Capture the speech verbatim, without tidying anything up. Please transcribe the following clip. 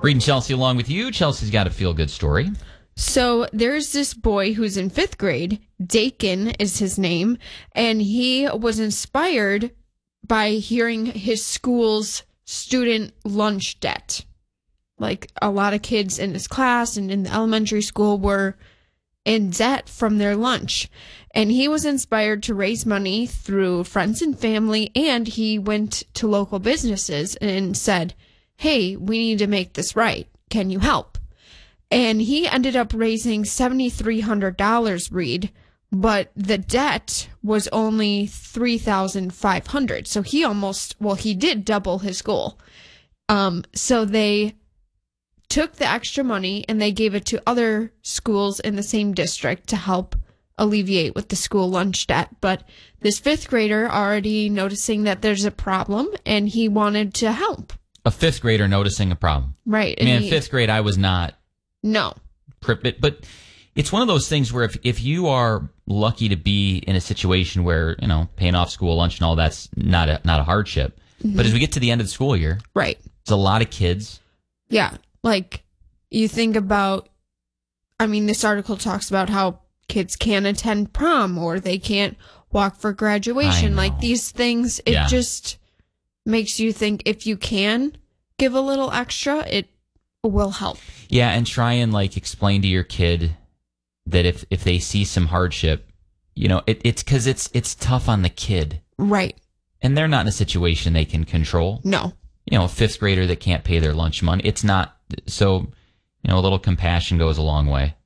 Reed and Chelsea along with you. Chelsea's got a feel-good story. So there's this boy who's in fifth grade. Dakin is his name. And he was inspired by hearing his school's student lunch debt. Like, a lot of kids in his class and in the elementary school were in debt from their lunch. And he was inspired to raise money through friends and family, and he went to local businesses and said, hey, we need to make this right. Can you help? And he ended up raising seven thousand three hundred dollars, Reed, but the debt was only three thousand five hundred dollars. So he almost, well, he did double his goal. Um, so they took the extra money and they gave it to other schools in the same district to help alleviate with the school lunch debt. But this fifth grader already noticing that there's a problem and he wanted to help. A fifth grader noticing a problem. Right. I mean, in he, fifth grade, I was not. No. But it's one of those things where if, if you are lucky to be in a situation where, you know, paying off school lunch and all that's not a, not a hardship. Mm-hmm. But as we get to the end of the school year. Right. There's a lot of kids. Yeah. Like, you think about, I mean, this article talks about how kids can't attend prom or they can't walk for graduation. Like, these things, it yeah. just makes you think if you can give a little extra, it will help. Yeah, and try and, like, explain to your kid that if, if they see some hardship, you know, it, it's because it's, it's tough on the kid. Right. And they're not in a situation they can control. No. You know, a fifth grader that can't pay their lunch money, it's not, so, you know, a little compassion goes a long way.